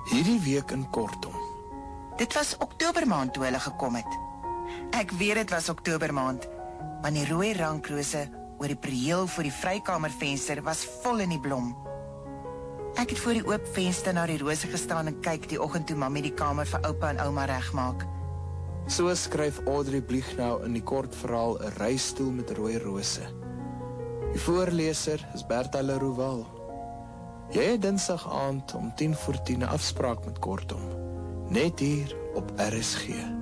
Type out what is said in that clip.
Hierdie week in Kortom. Dit was Oktobermaand toe hulle gekom het. Ek weet dit was Oktobermaand, want die rooi rankrose oor die prieel voor die vrykamervenster was vol in die blom. Ek het voor die oop venster na die rose gestaan en kyk die oggend toe Mamy die kamer vir oupa en ouma regmaak. So skryf Audrey Bliegnow in die kort verhaal 'n reistoel met rooi rose. Die voorleser is Bertha Leroux. Jy het Dinsdag aand om 10:10 'n afspraak met Kortom, net hier op RSG.